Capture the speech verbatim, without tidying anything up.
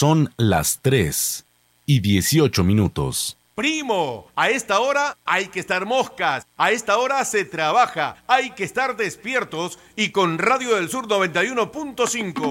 Son las tres y dieciocho minutos. Primo, a esta hora hay que estar moscas, a esta hora se trabaja, hay que estar despiertos y con Radio del Sur noventa y uno punto cinco.